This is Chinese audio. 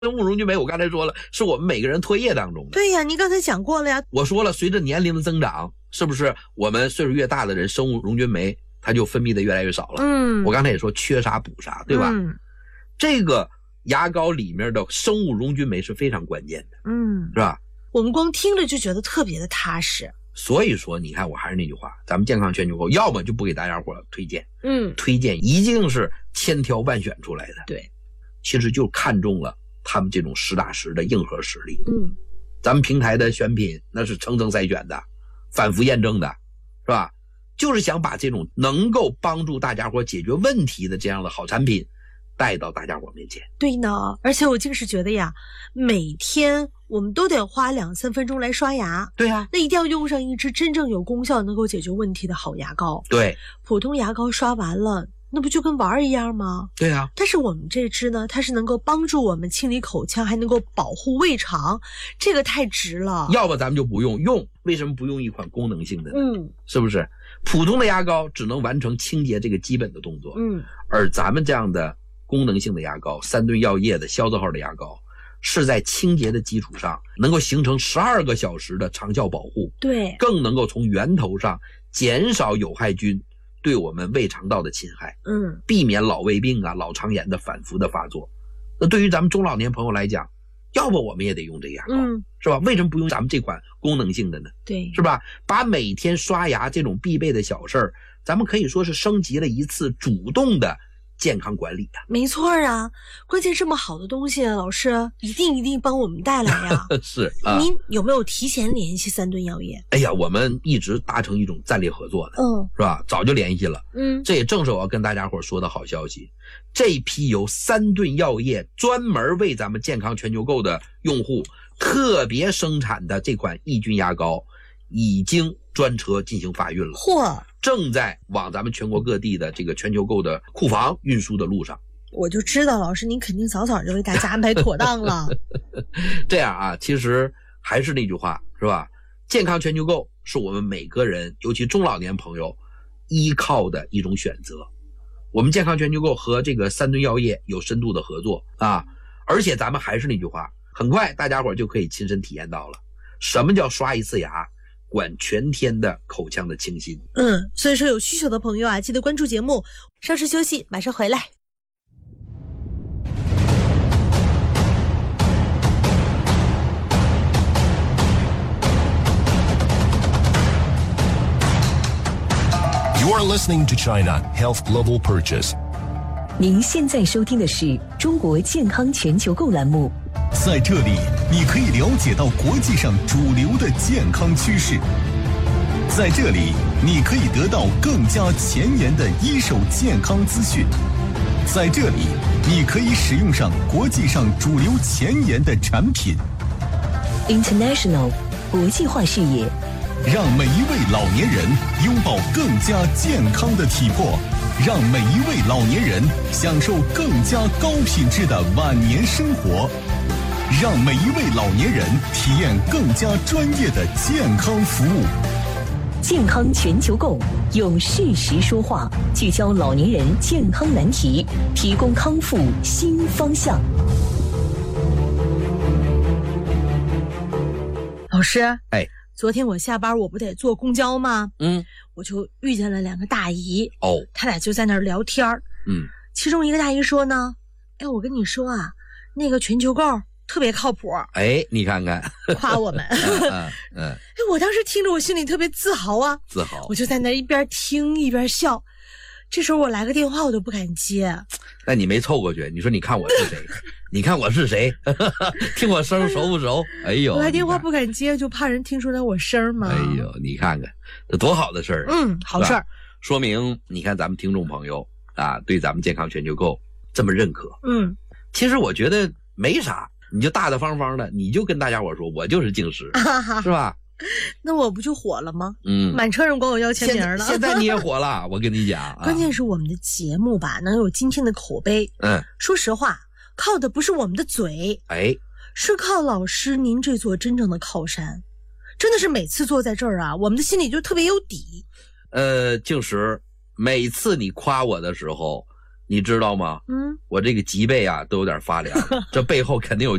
生物溶菌酶我刚才说了，是我们每个人唾液当中的。 对呀，您刚才讲过了呀。 我说了，随着年龄的增长，是不是我们岁数越大的人，生物溶菌酶它就分泌的越来越少了？我刚才也说缺啥补啥，对吧？这个牙膏里面的生物溶菌酶是非常关键的，是吧？ 我们光听着就觉得特别的踏实。 所以说，你看，我还是那句话，咱们健康全球购，要么就不给大家伙推荐，推荐一定是千挑万选出来的。 对， 其实就看中了他们这种实打实的硬核实力。咱们平台的选品那是层层筛选的，反复验证的，是吧？就是想把这种能够帮助大家伙解决问题的这样的好产品带到大家伙面前。 对呢，而且我竟是觉得呀，每天我们都得花2-3分钟来刷牙。 对啊， 那一定要用上一支真正有功效能够解决问题的好牙膏。 对， 普通牙膏刷完了那不就跟玩儿一样吗？ 对啊， 但是我们这支呢，它是能够帮助我们清理口腔，还能够保护胃肠，这个太值了。 要不咱们就不用，为什么不用一款功能性的呢？是不是？普通的牙膏只能完成清洁这个基本的动作，而咱们这样的功能性的牙膏，三顿药业的消字号的牙膏，是在清洁的基础上能够形成12个小时的长效保护， 对， 更能够从源头上减少有害菌对我们胃肠道的侵害，避免老胃病啊、老肠炎的反复的发作。那对于咱们中老年朋友来讲，要不我们也得用这牙膏，是吧？为什么不用咱们这款功能性的呢？ 对， 是吧？把每天刷牙这种必备的小事儿，咱们可以说是升级了一次主动的健康管理啊。 没错啊，关键这么好的东西，老师一定帮我们带来呀。 是啊， 您有没有提前联系三顿药业？ 哎呀，我们一直达成一种战略合作的，是吧？早就联系了，这也正是我要跟大家伙说的好消息。这批由三顿药业专门为咱们健康全球购的用户特别生产的这款抑菌牙膏，已经专车进行发运了。 嚯！ 正在往咱们全国各地的这个全球购的库房运输的路上。 我就知道老师您肯定早就为大家安排妥当了。 这样啊，其实还是那句话，是吧？健康全球购是我们每个人，尤其中老年朋友依靠的一种选择。我们健康全球购和这个三顿药业有深度的合作啊，而且咱们还是那句话，很快大家伙就可以亲身体验到了什么叫刷一次牙管全天的口腔的清新。 所以说有需求的朋友啊，记得关注节目，稍事休息，马上回来。 You are listening to China Health Global Purchase。 您现在收听的是中国健康全球购栏目。 在这里，你可以了解到国际上主流的健康趋势。在这里，你可以得到更加前沿的一手健康资讯。在这里，你可以使用上国际上主流前沿的产品。 International 国际化视野， 让每一位老年人拥抱更加健康的体魄，让每一位老年人享受更加高品质的晚年生活，让每一位老年人体验更加专业的健康服务。 健康全球购用事实说话，聚焦老年人健康难题，提供康复新方向。 老师，昨天我下班我不得坐公交吗？我就遇见了2个大姨，他俩就在那儿聊天其中一个大姨说呢，我跟你说啊，那个全球购特别靠谱。 你看看， 夸我们。我当时听着我心里特别自豪啊，我就在那一边听一边笑。这时候我来个电话我都不敢接。 那你没凑过去，你说你看我是谁？你看我是谁？听我声熟不熟？我来电话不敢接，就怕人听出来我声嘛。 你看看这多好的事儿。 好事儿， 说明你看咱们听众朋友啊，对咱们健康全球购这么认可。其实我觉得没啥，你就大大方方的，你就跟大家伙说，我就是净师，是吧？ 那我不就火了吗？满车人管我要签名了。 现在你也火了，我跟你讲。 关键是我们的节目吧，能有今天的口碑。说实话，靠的不是我们的嘴，是靠老师您这座真正的靠山。真的是每次坐在这儿啊，我们的心里就特别有底。 净石，每次你夸我的时候， 你知道吗？我这个脊背啊都有点发凉，这背后肯定有